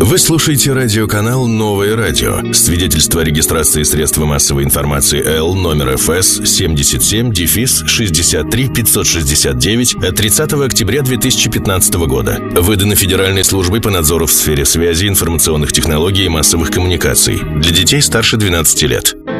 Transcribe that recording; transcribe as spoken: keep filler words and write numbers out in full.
Вы слушаете радиоканал «Новое радио». Свидетельство о регистрации средства массовой информации Л номер эф эс семьдесят семь шестьдесят три пятьсот шестьдесят девять от тридцатого октября две тысячи пятнадцатого года. Выдано Федеральной службой по надзору в сфере связи, информационных технологий и массовых коммуникаций. Для детей старше двенадцати лет.